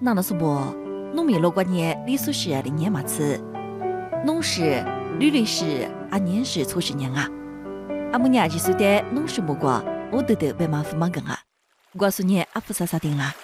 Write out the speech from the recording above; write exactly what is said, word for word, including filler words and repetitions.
那那是不？农民老过年礼俗是的年嘛次，农时、履历时啊年时初十年啊，阿姆年几岁的农时不过，我得得白马夫马更啊，我说年阿夫啥啥定啦。